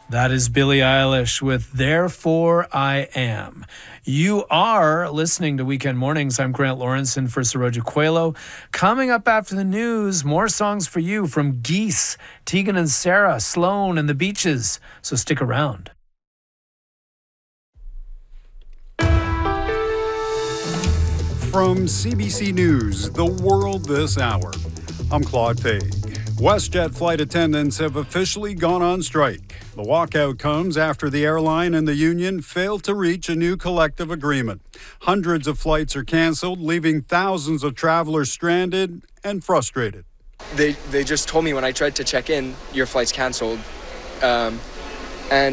That is Billie Eilish with Therefore I Am. You are listening to Weekend Mornings. I'm Grant Lawrence in for Saroja Coelho. Coming up after the news, more songs for you from Geese, Tegan and Sarah, Sloan and the Beaches. So stick around. From CBC News, The World This Hour, I'm Claude Faig. WestJet flight attendants have officially gone on strike. The walkout comes after the airline and the union failed to reach a new collective agreement. Hundreds of flights are canceled, leaving thousands of travelers stranded and frustrated. They just told me when I tried to check in, your flight's canceled. And